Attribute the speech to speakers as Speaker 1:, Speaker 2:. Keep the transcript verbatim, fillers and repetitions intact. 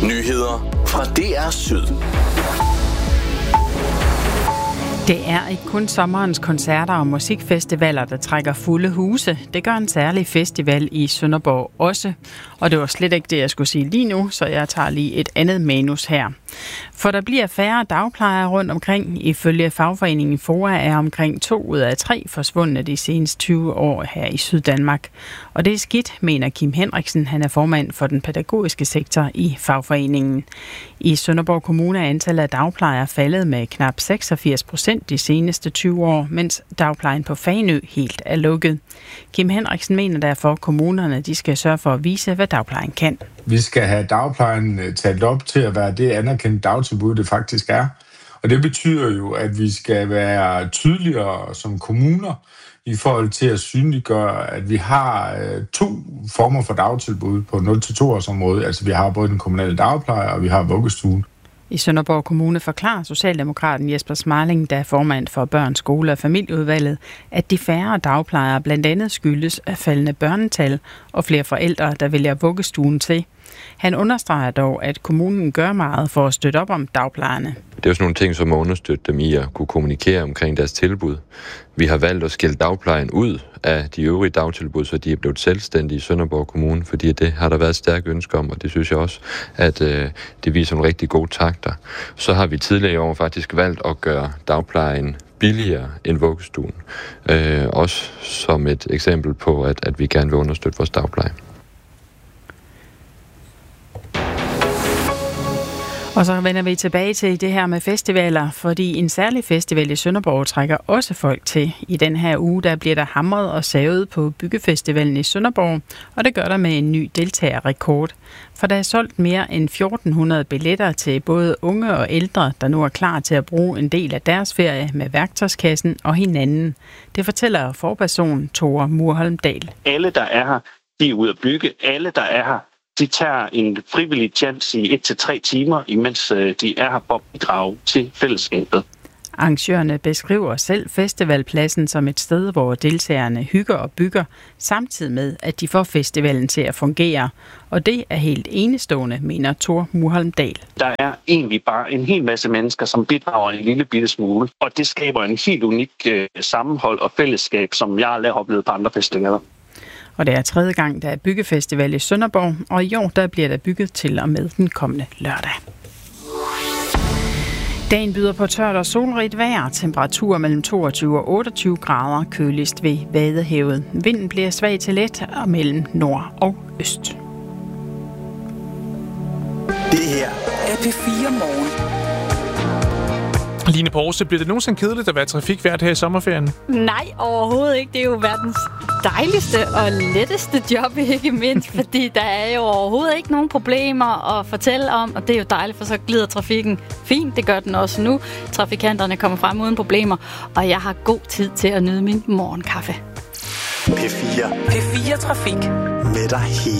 Speaker 1: Nyheder fra D R Syd.
Speaker 2: Det er ikke kun sommerens koncerter og musikfestivaler, der trækker fulde huse. Det gør en særlig festival i Sønderborg også. Og det var slet ikke det, jeg skulle sige lige nu, så jeg tager lige et andet manus her. For der bliver færre dagplejere rundt omkring. Ifølge fagforeningen FOA er omkring to ud af tre forsvundne de seneste tyve år her i Syddanmark. Og det er skidt, mener Kim Henriksen. Han er formand for den pædagogiske sektor i fagforeningen. I Sønderborg Kommune er antallet af dagplejere faldet med knap seksogfirs procent de seneste tyve år, mens dagplejen på Fanø helt er lukket. Kim Henriksen mener derfor, at kommunerne de skal sørge for at vise, hvad dagplejen kan.
Speaker 3: Vi skal have dagplejen talt op til at være det anerkendte dagtilbud, det faktisk er. Og det betyder jo, at vi skal være tydeligere som kommuner i forhold til at synliggøre, at vi har to former for dagtilbud på nul til to års område. Altså vi har både den kommunale dagpleje, og vi har vuggestuen.
Speaker 2: I Sønderborg Kommune forklarer Socialdemokraten Jesper Smarling, der er formand for Børn, Skole og Familieudvalget, at de færre dagplejere blandt andet skyldes af faldende børnetal og flere forældre, der vælger vuggestuen til. Han understreger dog, at kommunen gør meget for at støtte op om dagplejerne.
Speaker 4: Det er jo sådan nogle ting, som må understøtte dem i at kunne kommunikere omkring deres tilbud. Vi har valgt at skille dagplejen ud af de øvrige dagtilbud, så de er blevet selvstændige i Sønderborg Kommune, fordi det har der været et stærkt ønske om, og det synes jeg også, at øh, det viser nogle rigtig gode takter. Så har vi tidligere i år faktisk valgt at gøre dagplejen billigere end vuggestuen. Øh, også som et eksempel på, at, at vi gerne vil understøtte vores dagpleje.
Speaker 2: Og så vender vi tilbage til det her med festivaler, fordi en særlig festival i Sønderborg trækker også folk til. I den her uge der bliver der hamret og savet på Byggefestivalen i Sønderborg, og det gør der med en ny deltagerrekord. For der er solgt mere end fjorten hundrede billetter til både unge og ældre, der nu er klar til at bruge en del af deres ferie med værktøjskassen og hinanden. Det fortæller forperson Tore Murholmdal.
Speaker 5: Alle, der er her, de er ude at bygge. Alle, der er her, de tager en frivillig chance i et til tre timer, imens de er her på at bidrage til fællesskabet.
Speaker 2: Arrangørerne beskriver selv festivalpladsen som et sted, hvor deltagerne hygger og bygger, samtidig med, at de får festivalen til at fungere. Og det er helt enestående, mener Tore Murholmdal.
Speaker 5: Der er egentlig bare en hel masse mennesker, som bidrager en lille bitte smule, og det skaber en helt unik øh, sammenhold og fællesskab, som jeg aldrig har oplevet på andre festivaler.
Speaker 2: Og det er tredje gang, der er byggefestival i Sønderborg, og i år der bliver der bygget til og med den kommende lørdag. Dagen byder på tørt og solrigt vejr, temperatur mellem toogtyve og otteogtyve grader, køligst ved Vadehavet. Vinden bliver svag til let og mellem nord og øst.
Speaker 1: Det her er P fire Morgen.
Speaker 6: Line Poulsen, bliver det nogensinde kedeligt at være trafikvært her i sommerferien?
Speaker 7: Nej, overhovedet ikke. Det er jo verdens dejligste og letteste job, ikke mindst, fordi der er jo overhovedet ikke nogen problemer at fortælle om, og det er jo dejligt, for så glider trafikken fint. Det gør den også nu. Trafikanterne kommer frem uden problemer, og jeg har god tid til at nyde min morgenkaffe.
Speaker 1: P fire. P fire Trafik. Med dig hele